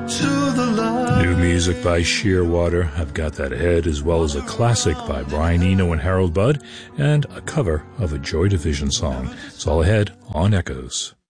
to the light. New music by Shearwater. I've got that ahead, as well as a classic by Brian Eno and Harold Budd, and a cover of a Joy Division song. It's all ahead on Echoes.